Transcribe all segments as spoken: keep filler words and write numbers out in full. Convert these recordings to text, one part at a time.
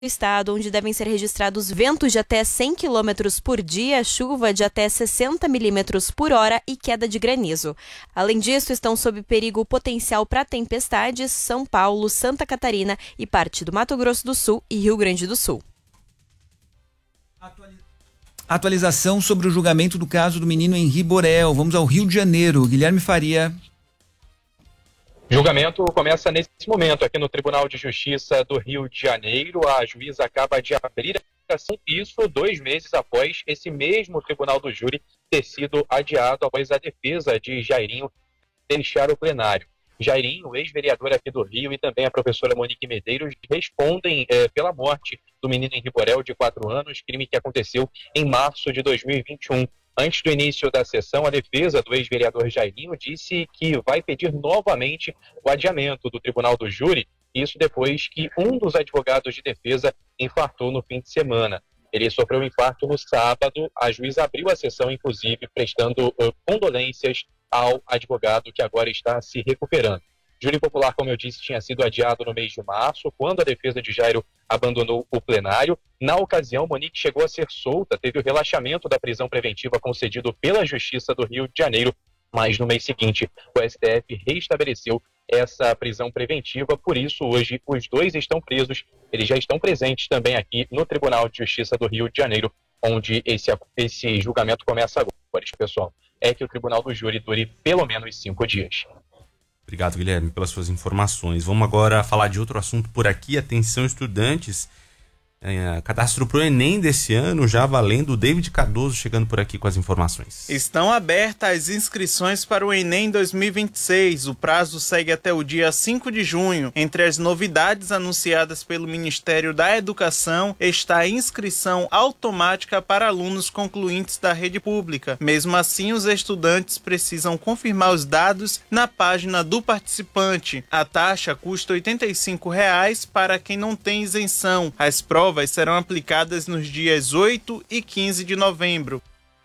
estado, onde devem ser registrados ventos de até cem quilômetros por dia, chuva de até sessenta milímetros por hora e queda de granizo. Além disso, estão sob perigo potencial para tempestades São Paulo, Santa Catarina e parte do Mato Grosso do Sul e Rio Grande do Sul. Atualização sobre o julgamento do caso do menino Henri Borel. Vamos ao Rio de Janeiro. Guilherme Faria. Julgamento começa nesse momento aqui no Tribunal de Justiça do Rio de Janeiro. A juíza acaba de abrir a sessão, isso dois meses após esse mesmo Tribunal do Júri ter sido adiado após a defesa de Jairinho deixar o plenário. Jairinho, ex-vereador aqui do Rio, e também a professora Monique Medeiros respondem eh, pela morte do menino Henri Borel, de quatro anos, crime que aconteceu em março de dois mil e vinte e um. Antes do início da sessão, a defesa do ex-vereador Jairinho disse que vai pedir novamente o adiamento do Tribunal do Júri, isso depois que um dos advogados de defesa infartou no fim de semana. Ele sofreu um infarto no sábado, a juíza abriu a sessão, inclusive, prestando uh, condolências ao advogado que agora está se recuperando. Júri popular, como eu disse, tinha sido adiado no mês de março, quando a defesa de Jairo abandonou o plenário. Na ocasião, Monique chegou a ser solta, teve o relaxamento da prisão preventiva concedido pela Justiça do Rio de Janeiro, mas no mês seguinte o S T F reestabeleceu essa prisão preventiva, por isso hoje os dois estão presos, eles já estão presentes também aqui no Tribunal de Justiça do Rio de Janeiro, onde esse, esse julgamento começa agora. Pessoal, é que o Tribunal do Júri dure pelo menos cinco dias. Obrigado, Guilherme, pelas suas informações. Vamos agora falar de outro assunto por aqui. Atenção, estudantes. É, cadastro para o Enem desse ano, já valendo. O David Cardoso chegando por aqui com as informações. Estão abertas as inscrições para o Enem dois mil e vinte e seis. O prazo segue até o dia cinco de junho. Entre as novidades anunciadas pelo Ministério da Educação está a inscrição automática para alunos concluintes da rede pública. Mesmo assim, os estudantes precisam confirmar os dados na página do participante. A taxa custa oitenta e cinco reais para quem não tem isenção. As provas serão aplicadas nos dias oito e quinze de novembro.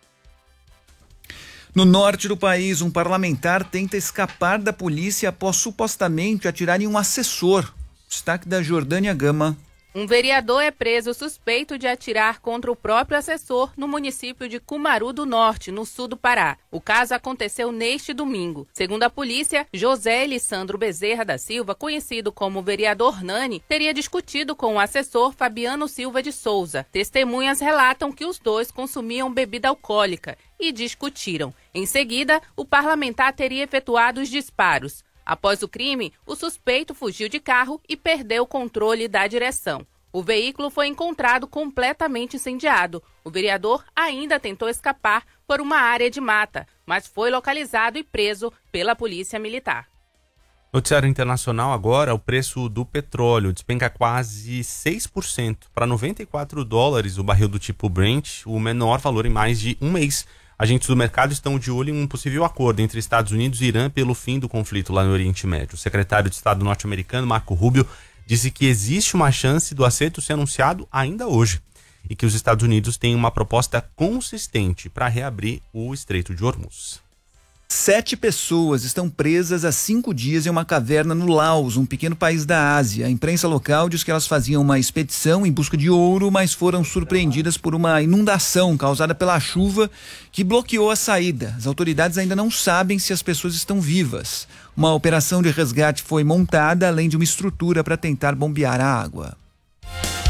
No norte do país, um parlamentar tenta escapar da polícia após supostamente atirar em um assessor. Destaque da Jordânia Gama. Um vereador é preso suspeito de atirar contra o próprio assessor no município de Cumaru do Norte, no sul do Pará. O caso aconteceu neste domingo. Segundo a polícia, José Elissandro Bezerra da Silva, conhecido como vereador Nani, teria discutido com o assessor Fabiano Silva de Souza. Testemunhas relatam que os dois consumiam bebida alcoólica e discutiram. Em seguida, o parlamentar teria efetuado os disparos. Após o crime, o suspeito fugiu de carro e perdeu o controle da direção. O veículo foi encontrado completamente incendiado. O vereador ainda tentou escapar por uma área de mata, mas foi localizado e preso pela Polícia Militar. Noticiário internacional agora, o preço do petróleo despenca quase seis por cento para noventa e quatro dólares o barril do tipo Brent, o menor valor em mais de um mês. Agentes do mercado estão de olho em um possível acordo entre Estados Unidos e Irã pelo fim do conflito lá no Oriente Médio. O secretário de Estado norte-americano, Marco Rubio, disse que existe uma chance do acerto ser anunciado ainda hoje e que os Estados Unidos têm uma proposta consistente para reabrir o Estreito de Hormuz. Sete pessoas estão presas há cinco dias em uma caverna no Laos, um pequeno país da Ásia. A imprensa local diz que elas faziam uma expedição em busca de ouro, mas foram surpreendidas por uma inundação causada pela chuva que bloqueou a saída. As autoridades ainda não sabem se as pessoas estão vivas. Uma operação de resgate foi montada, além de uma estrutura para tentar bombear a água.